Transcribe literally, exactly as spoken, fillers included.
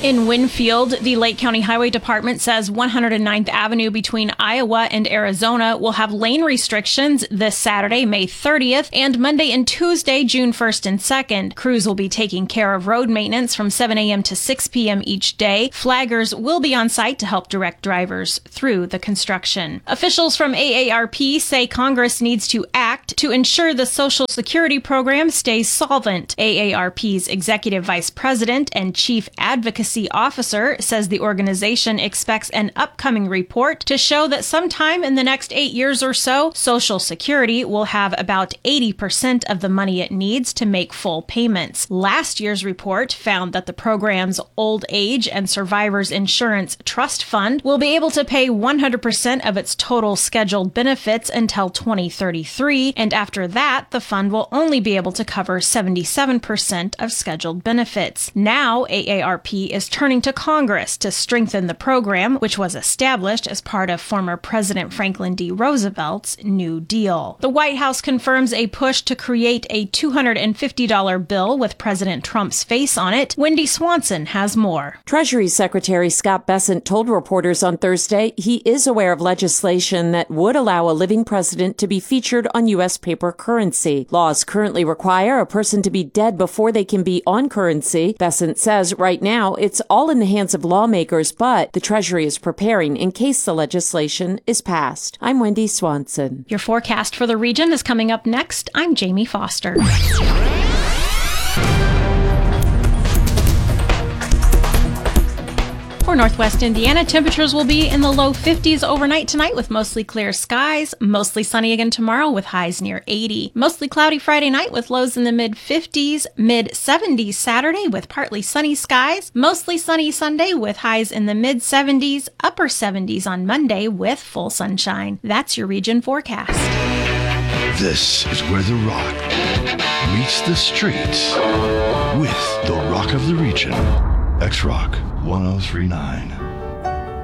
In Winfield, the Lake County Highway Department says one hundred ninth Avenue between Iowa and Arizona will have lane restrictions this Saturday, May thirtieth, and Monday and Tuesday, June first and second. Crews will be taking care of road maintenance from seven a.m. to six p.m. each day. Flaggers will be on site to help direct drivers through the construction. Officials from A A R P say Congress needs to act to ensure the Social Security program stays solvent. A A R P's Executive Vice President and Chief Advocacy Officer says the organization expects an upcoming report to show that sometime in the next eight years or so, Social Security will have about eighty percent of the money it needs to make full payments. Last year's report found that the program's Old Age and Survivors Insurance Trust Fund will be able to pay one hundred percent of its total scheduled benefits until twenty thirty-three, and after that, the fund will only be able to cover seventy-seven percent of scheduled benefits. Now, A A R P is turning to Congress to strengthen the program, which was established as part of former President Franklin D. Roosevelt's New Deal. The White House confirms a push to create a two hundred fifty dollars bill with President Trump's face on it. Wendy Swanson has more. Treasury Secretary Scott Bessent told reporters on Thursday he is aware of legislation that would allow a living president to be featured on U S paper currency. Laws currently require a person to be dead before they can be on currency. Bessent says right now it's all in the hands of lawmakers, but the Treasury is preparing in case the legislation is passed. I'm Wendy Swanson. Your forecast for the region is coming up next. I'm Jamie Foster. For Northwest Indiana, temperatures will be in the low fifties overnight tonight with mostly clear skies. Mostly sunny again tomorrow with highs near eighty. Mostly cloudy Friday night with lows in the mid fifties. Mid seventies Saturday with partly sunny skies. Mostly sunny Sunday with highs in the mid seventies. Upper seventies on Monday with full sunshine. That's your region forecast. This is where the rock meets the streets with the rock of the region. X-Rock one oh three point nine.